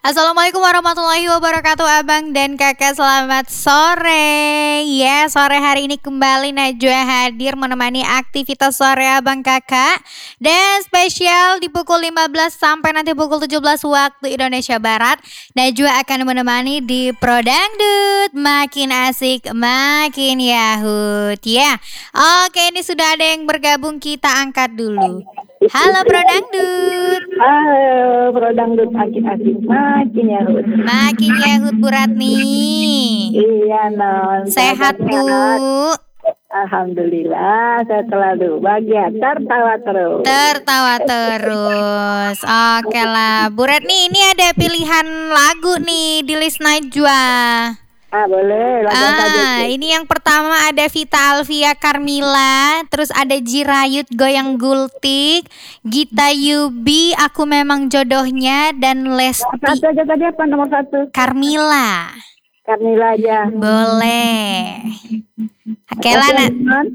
Assalamualaikum warahmatullahi wabarakatuh Abang dan Kakak, selamat sore. Ya, sore hari ini kembali Najwa hadir menemani aktivitas sore Abang Kakak. Dan spesial di pukul 15 sampai nanti pukul 17 waktu Indonesia Barat, Najwa akan menemani di Pro Dangdut. Makin asik, makin yahut ya. Oke, ini sudah ada yang bergabung, kita angkat dulu. Halo Pro Dangdut. Halo, Pro Dangdut makin asik, makin yahut. Makin yahut Bu Ratni. Iya, non. Sehat Bu. Alhamdulillah, saya selalu bahagia, tertawa terus. Tertawa terus. Oke lah Bu Ratni, ini ada pilihan lagu nih di list Najwa. Boleh, langsung saja. Ini yang pertama ada Vita Alvia Carmila, terus ada Jirayut Goyang Gultik, Gita Yubi Aku Memang Jodohnya, dan Lesti. Satu aja tadi apa nomor satu? Carmila. Carmila aja. Boleh. Oke lah nak.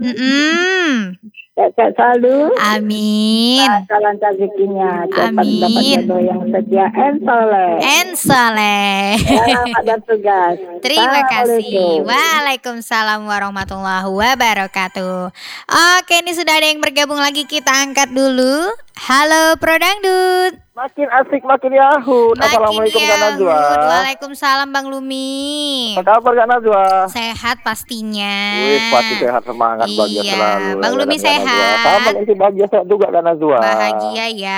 Sehat selalu. Amin. Salam rezekinya. Dapat Amin. jodoh yang setia and soleh. Selamat bertugas. Terima kasih. Waalaikumsalam warahmatullahi wabarakatuh. Oke, ini sudah ada yang bergabung lagi, kita angkat dulu. Halo Pro Dangdut. Makin asik, makin yahut. Assalamualaikum Kak Najwa. Waalaikumsalam Bang Lumi. Apa kabar Kak Najwa? Sehat pastinya. Wih, pasti sehat, semangat, bahagia Iya, selalu. Bang Lumi sehat. Sama, itu bahagia sehat juga Kak Najwa. Bahagia ya.